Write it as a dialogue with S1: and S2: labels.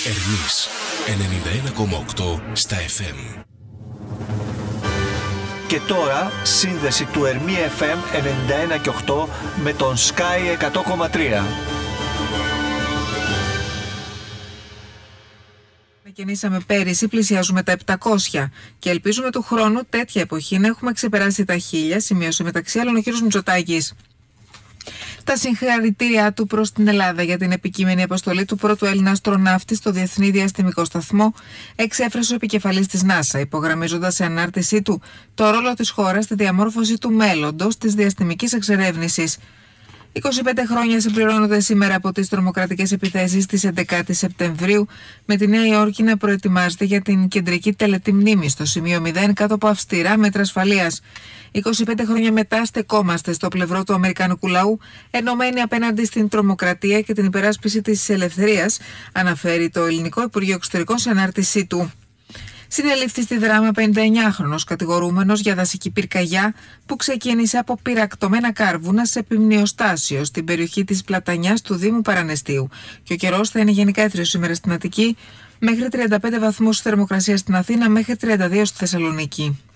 S1: Ερμής 91,8 στα FM.
S2: Και τώρα σύνδεση του Ερμή FM 91,8 με τον Sky 100,3.
S3: Ξεκινήσαμε πέρυσι, πλησιάζουμε τα 700 και ελπίζουμε του χρόνου τέτοια εποχή να έχουμε ξεπεράσει τα 1000, σημείωσε μεταξύ άλλων ο κ. Μητσοτάκης. Τα συγχαρητήριά του προς την Ελλάδα για την επικείμενη αποστολή του πρώτου Έλληνα αστροναύτη στο Διεθνή Διαστημικό Σταθμό εξέφρασε ο επικεφαλής της NASA, υπογραμμίζοντας σε ανάρτησή του το ρόλο της χώρας στη διαμόρφωση του μέλλοντος της διαστημικής εξερεύνησης. 25 χρόνια συμπληρώνονται σήμερα από τις τρομοκρατικές επιθέσεις της 11 Σεπτεμβρίου, με τη Νέα Υόρκη να προετοιμάζεται για την κεντρική τελετή μνήμη στο σημείο 0 κάτω από αυστηρά μέτρα ασφαλείας. 25 χρόνια μετά στεκόμαστε στο πλευρό του αμερικανικού λαού, ενωμένοι απέναντι στην τρομοκρατία και την υπεράσπιση της ελευθερίας, αναφέρει το Ελληνικό Υπουργείο Εξωτερικών σε ανάρτησή του. Συνελήφθη στη Δράμα 59χρονος κατηγορούμενος για δασική πυρκαγιά που ξεκίνησε από πυρακτωμένα κάρβουνα σε πυμνιοστάσιο στην περιοχή της Πλατανιάς του Δήμου Παρανεστίου. Και ο καιρός θα είναι γενικά έθριος σήμερα στην Αττική, μέχρι 35 βαθμούς θερμοκρασία στην Αθήνα, μέχρι 32 στη Θεσσαλονίκη.